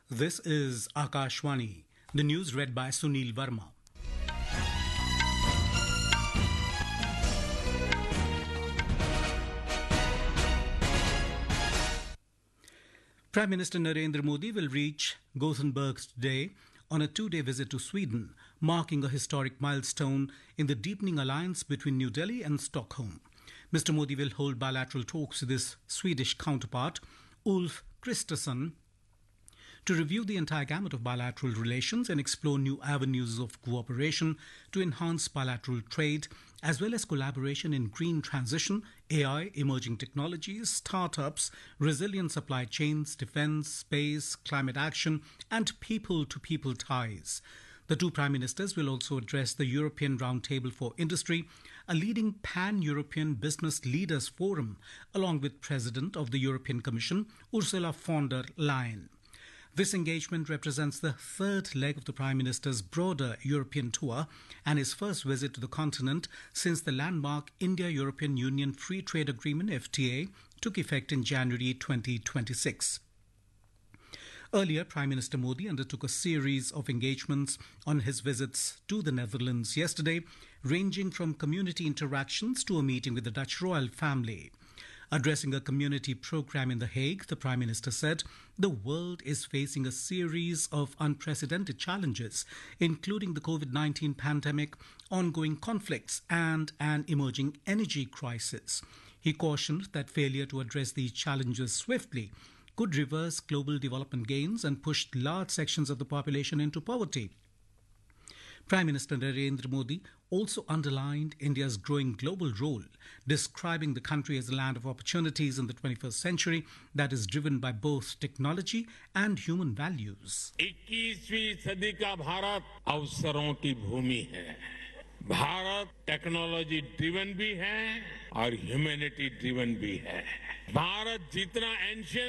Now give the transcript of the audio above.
This is Akashwani. The news read by Sunil Verma. Prime Minister Narendra Modi will reach Gothenburg today on a two-day visit to Sweden, marking a historic milestone in the deepening alliance between New Delhi and Stockholm. Mr. Modi will hold bilateral talks with his Swedish counterpart, Ulf Kristersson, to review the entire gamut of bilateral relations and explore new avenues of cooperation to enhance bilateral trade, as well as collaboration in green transition, AI, emerging technologies, startups, resilient supply chains, defense, space, climate action, and people-to-people ties. The two prime ministers will also address the European Roundtable for Industry, a leading pan-European business leaders forum, along with President of the European Commission, Ursula von der Leyen. This engagement represents the third leg of the Prime Minister's broader European tour and his first visit to the continent since the landmark India-European Union Free Trade Agreement FTA took effect in January 2026. Earlier, Prime Minister Modi undertook a series of engagements on his visits to the Netherlands yesterday, ranging from community interactions to a meeting with the Dutch royal family. Addressing a community program in The Hague, the Prime Minister said the world is facing a series of unprecedented challenges, including the COVID-19 pandemic, ongoing conflicts, and an emerging energy crisis. He cautioned that failure to address these challenges swiftly could reverse global development gains and push large sections of the population into poverty. Prime Minister Narendra Modi also underlined India's growing global role, describing the country as a land of opportunities in the 21st century that is driven by both technology and human values. 21वीं सदी का भारत अवसरों की भूमि है। Bharat technology driven भी है और humanity driven भी है। भारत जितना एंशिएंट